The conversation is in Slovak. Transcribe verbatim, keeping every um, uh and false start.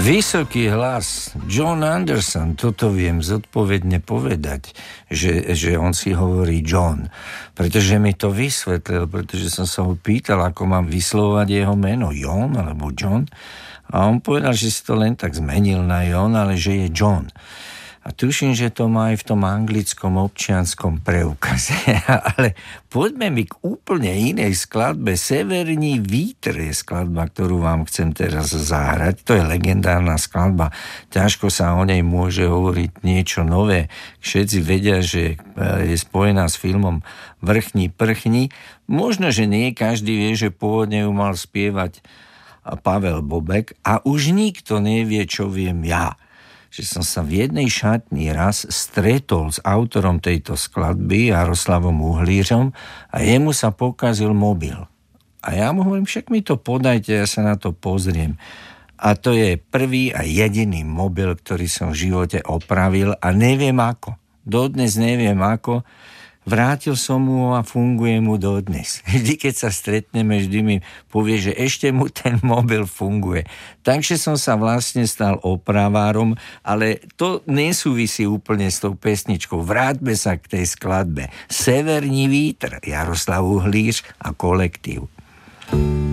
Vysoký hlas, John Anderson, toto viem zodpovedne povedať, že, že on si hovorí John, pretože mi to vysvetlil, pretože som sa ho pýtal, ako mám vyslovovať jeho meno, John alebo John, a on povedal, že si to len tak zmenil na John, ale že je John. A tuším, že to má aj v tom anglickom občianskom preukaze. Ale poďme mi k úplne inej skladbe. Severní vítr je skladba, ktorú vám chcem teraz zahrať. To je legendárna skladba. Ťažko sa o nej môže hovoriť niečo nové. Všetci vedia, že je spojená s filmom Vrchni prchni. Možno, že nie každý vie, že pôvodne ju mal spievať Pavel Bobek. A už nikto nevie, čo viem ja. Že som sa v jednej šatni raz stretol s autorom tejto skladby, Jaroslavom Uhlířom, a jemu sa pokazil mobil. A ja mu hovorím, však mi to podajte, ja sa na to pozriem. A to je prvý a jediný mobil, ktorý som v živote opravil a neviem ako. Dodnes neviem ako. Vrátil som mu a funguje mu dodnes. Vždy, keď sa stretneme, vždy mi povie, že ešte mu ten mobil funguje. Takže som sa vlastne stal opravárom, ale to nesúvisí úplne s tou pesničkou. Vráťme sa k tej skladbe. Severní vítr, Jaroslav Uhlíř a kolektív.